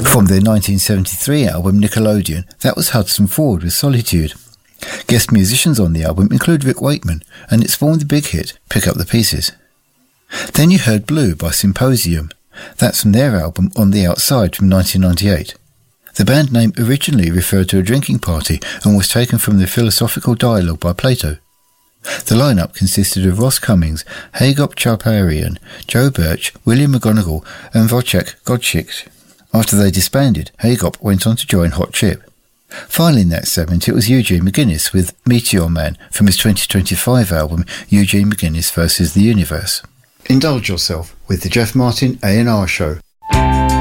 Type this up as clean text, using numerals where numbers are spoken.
From their 1973 album Nickelodeon, that was Hudson Ford with Solitude. Guest musicians on the album include Rick Wakeman, and it spawned the big hit Pick Up the Pieces. Then you heard Blue by Symposium. That's from their album On the Outside from 1998. The band name originally referred to a drinking party and was taken from the Philosophical Dialogue by Plato. The lineup consisted of Ross Cummings, Hagop Charparian, Joe Birch, William McGonigal and Wojciech Godchik. After they disbanded, Hagop went on to join Hot Chip. Finally in that segment it was Eugene McGuinness with Meteor Man from his 2025 album Eugene McGuinness vs. the Universe. Indulge yourself with the Jeff Martin A&R Show.